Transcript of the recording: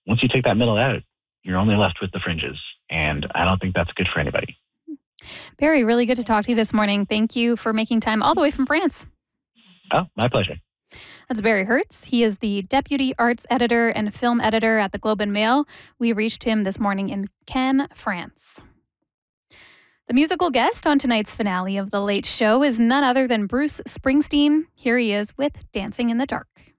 once you take that middle out, you're only left with the fringes. And I don't think that's good for anybody. Barry, really good to talk to you this morning. Thank you for making time all the way from France. Oh, my pleasure. That's Barry Hertz. He is the deputy arts editor and film editor at the Globe and Mail. We reached him this morning in Cannes, France. The musical guest on tonight's finale of The Late Show is none other than Bruce Springsteen. Here he is with Dancing in the Dark.